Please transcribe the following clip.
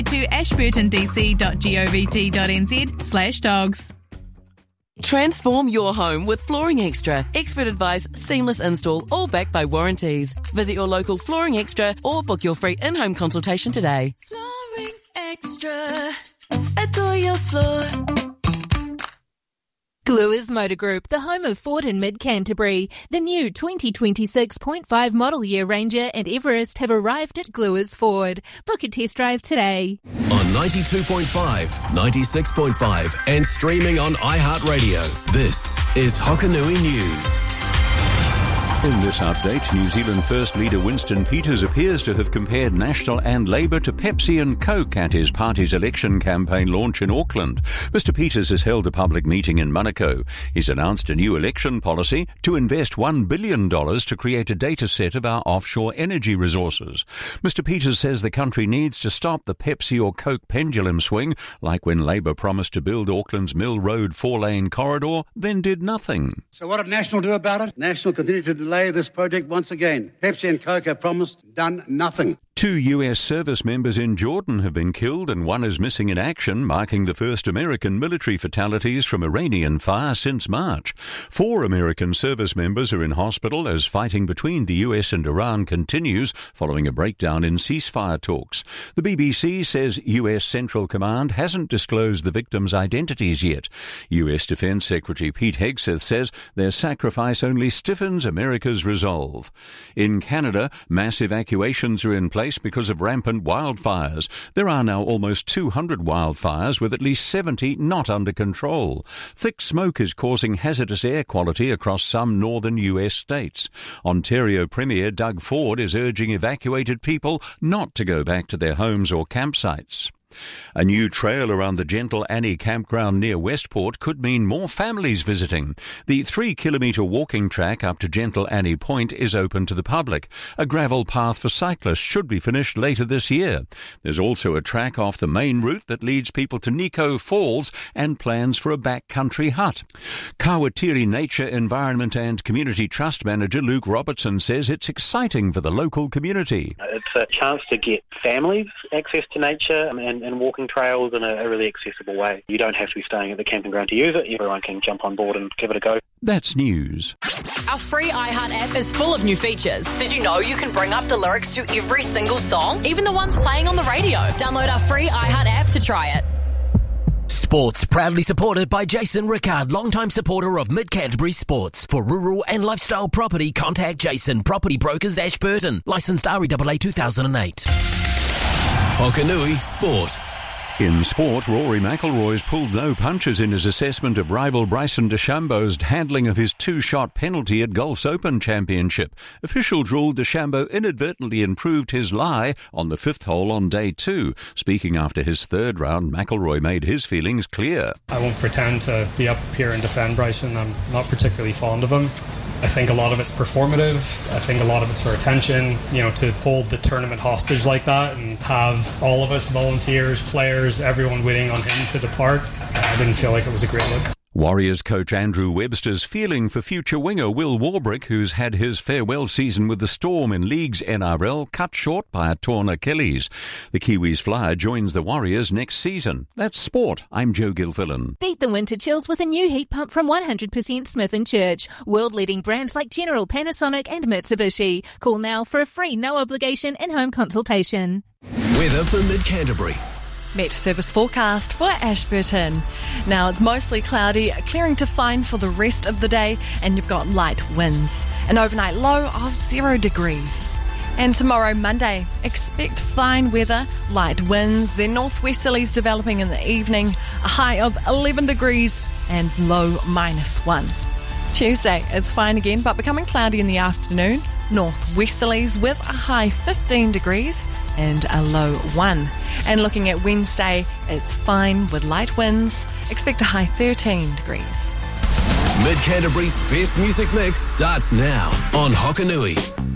to ashburtondc.govt.nz/dogs. Transform your home with Flooring Extra. Expert advice, seamless install, all backed by warranties. Visit your local Flooring Extra or book your free in-home consultation today. Flooring Extra. Adore your floor. Gluers Motor Group, the home of Ford in Mid-Canterbury. The new 2026.5 model year Ranger and Everest have arrived at Gluers Ford. Book a test drive today. On 92.5, 96.5 and streaming on iHeartRadio. This is Hokanui News. In this update, New Zealand First Leader Winston Peters appears to have compared National and Labour to Pepsi and Coke at his party's election campaign launch in Auckland. Mr Peters has held a public meeting in Manukau. He's announced a new election policy to invest $1 billion to create a data set of our offshore energy resources. Mr Peters says the country needs to stop the Pepsi or Coke pendulum swing, like when Labour promised to build Auckland's Mill Road 4-lane corridor, then did nothing. So what did National do about it? National continued to delay this project once again. Pepsi and Coke have promised, done nothing. 2 US service members in Jordan have been killed and one is missing in action, marking the first American military fatalities from Iranian fire since March. 4 American service members are in hospital as fighting between the US and Iran continues following a breakdown in ceasefire talks. The BBC says US Central Command hasn't disclosed the victims' identities yet. US Defense Secretary Pete Hegseth says their sacrifice only stiffens America's resolve. In Canada, mass evacuations are in place because of rampant wildfires. There are now almost 200 wildfires, with at least 70 not under control. Thick smoke is causing hazardous air quality across some northern US states. Ontario Premier Doug Ford is urging evacuated people not to go back to their homes or campsites. A new trail around the Gentle Annie campground near Westport could mean more families visiting. The 3-kilometre walking track up to Gentle Annie Point is open to the public. A gravel path for cyclists should be finished later this year. There's also a track off the main route that leads people to Nico Falls and plans for a backcountry hut. Kawatiri Nature, Environment and Community Trust Manager Luke Robertson says it's exciting for the local community. It's a chance to get families access to nature and walking trails in a really accessible way. You don't have to be staying at the camping ground to use it. Everyone can jump on board and give it a go. That's news. Our free iHeart app is full of new features. Did you know you can bring up the lyrics to every single song, even the ones playing on the radio? Download our free iHeart app to try it. Sports proudly supported by Jason Rickard, longtime supporter of Mid-Canterbury Sports. For rural and lifestyle property, contact Jason, Property Brokers, Ashburton. Licensed REAA 2008. Hokanui Sport. In sport, Rory McIlroy's pulled no punches in his assessment of rival Bryson DeChambeau's handling of his 2-shot penalty at Golf's Open Championship. Officials ruled DeChambeau inadvertently improved his lie on the 5th hole on day 2. Speaking after his 3rd round, McIlroy made his feelings clear. I won't pretend to be up here and defend Bryson. I'm not particularly fond of him. I think a lot of it's performative. I think a lot of it's for attention. To hold the tournament hostage like that and have all of us, volunteers, players, everyone waiting on him to depart, I didn't feel like it was a great look. Warriors coach Andrew Webster's feeling for future winger Will Warbrick, who's had his farewell season with the Storm in League's NRL cut short by a torn Achilles. The Kiwis flyer joins the Warriors next season. That's sport. I'm Joe Gilfillan. Beat the winter chills with a new heat pump from 100% Smith & Church. World-leading brands like General, Panasonic and Mitsubishi. Call now for a free, no-obligation in-home consultation. Weather for Mid-Canterbury. Met service forecast for Ashburton. Now it's mostly cloudy, clearing to fine for the rest of the day, and you've got light winds. An overnight low of 0 degrees. And tomorrow, Monday, expect fine weather, light winds, then northwesterlies developing in the evening, a high of 11 degrees and low -1. Tuesday, it's fine again, but becoming cloudy in the afternoon, northwesterlies with a high 15 degrees and a low 1. And looking at Wednesday, it's fine with light winds. Expect a high 13 degrees. Mid-Canterbury's best music mix starts now on Hokanui.